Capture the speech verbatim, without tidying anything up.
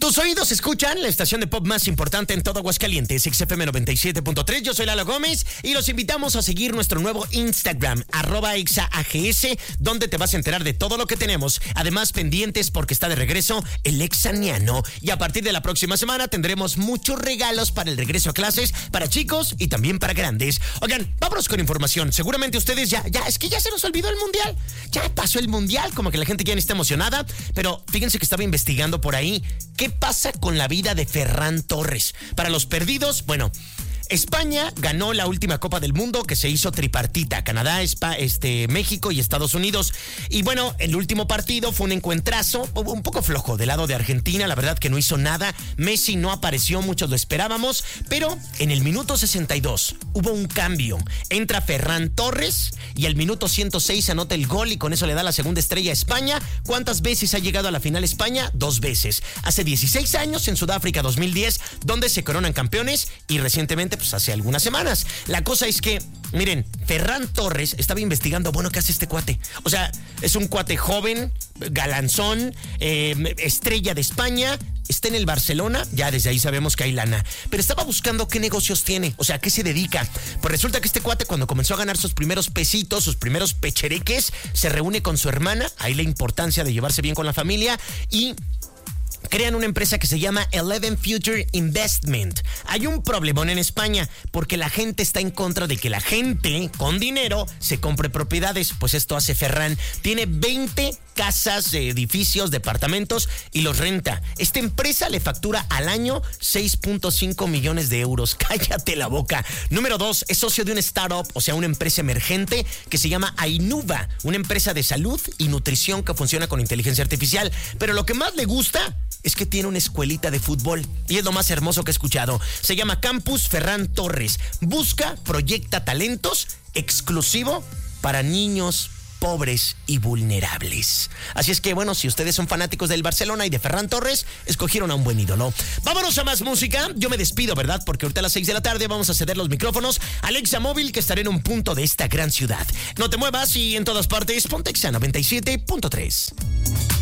Tus oídos escuchan la estación de pop más importante en todo Aguascalientes, X F M noventa y siete punto tres. Yo soy Lalo Gómez y los invitamos a seguir nuestro nuevo Instagram, arroba exaags, donde te vas a enterar de todo lo que tenemos. Además, pendientes porque está de regreso el exaniano. Y a partir de la próxima semana tendremos muchos regalos para el regreso a clases, para chicos y también para grandes. Oigan, vámonos con información. Seguramente ustedes ya, ya, es que ya se nos olvidó el Mundial. Ya pasó el Mundial, como que la gente ya no está emocionada. Pero fíjense que estaba investigando por ahí. ¿Qué pasa con la vida de Ferran Torres? Para los perdidos, bueno, España ganó la última Copa del Mundo que se hizo tripartita, Canadá, Espa, este, México y Estados Unidos. Y bueno, el último partido fue un encuentrazo un poco flojo del lado de Argentina, la verdad que no hizo nada. Messi no apareció, muchos lo esperábamos, pero en el minuto sesenta y dos hubo un cambio. Entra Ferran Torres y al minuto ciento seis anota el gol y con eso le da la segunda estrella a España. ¿Cuántas veces ha llegado a la final España? Dos veces. Hace dieciséis años en Sudáfrica dos mil diez, donde se coronan campeones, y recientemente pues hace algunas semanas. La cosa es que, miren, Ferran Torres estaba investigando, bueno, ¿qué hace este cuate? O sea, es un cuate joven, galanzón, eh, estrella de España, está en el Barcelona, ya desde ahí sabemos que hay lana, pero estaba buscando qué negocios tiene, o sea, ¿a qué se dedica? Pues resulta que este cuate, cuando comenzó a ganar sus primeros pesitos, sus primeros pechereques, se reúne con su hermana, ahí la importancia de llevarse bien con la familia, y crean una empresa que se llama Eleven Future Investment. Hay un problemón en España porque la gente está en contra de que la gente con dinero se compre propiedades. Pues esto hace Ferran. Tiene veinte casas, edificios, departamentos y los renta. Esta empresa le factura al año seis punto cinco millones de euros. Cállate la boca. Número dos, es socio de una startup, o sea, una empresa emergente que se llama Ainuva, una empresa de salud y nutrición que funciona con inteligencia artificial. Pero lo que más le gusta es que tiene una escuelita de fútbol y es lo más hermoso que he escuchado. Se llama Campus Ferran Torres. Busca, proyecta talentos exclusivo para niños pobres y vulnerables. Así es que, bueno, si ustedes son fanáticos del Barcelona y de Ferran Torres, escogieron a un buen ídolo. Vámonos a más música. Yo me despido, ¿verdad? Porque ahorita a las seis de la tarde vamos a ceder los micrófonos a Alexa Móvil, que estaré en un punto de esta gran ciudad. No te muevas y en todas partes, ponte Exa noventa y siete punto tres.